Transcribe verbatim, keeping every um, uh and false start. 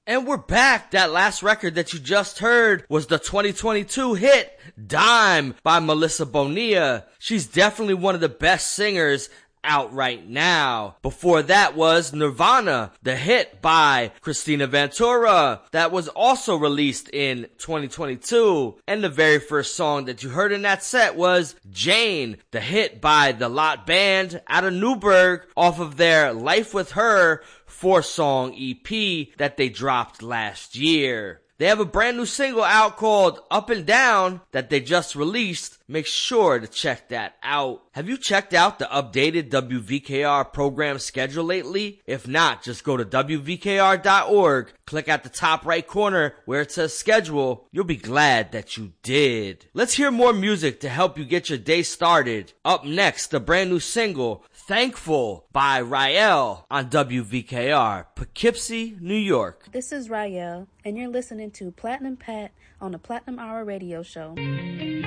And we're back. That last record that you just heard was the twenty twenty-two hit Dime by Melissa Bonilla. She's definitely one of the best singers out right now. Before that was Nirvana, the hit by Christina Ventura, that was also released in twenty twenty-two. And the very first song that you heard in that set was Jane, the hit by the Lot Band out of Newburgh off of their Life with Her four-song E P that they dropped last year. They have a brand new single out called Up and Down that they just released. Make sure to check that out. Have you checked out the updated W V K R program schedule lately? If not, just go to W V K R dot org, click at the top right corner where it says schedule. You'll be glad that you did. Let's hear more music to help you get your day started. Up next, the brand new single, Thankful by Rael on W V K R, Poughkeepsie, New York. This is Rael, and you're listening to Platinum Pat on the Platinum Hour radio show.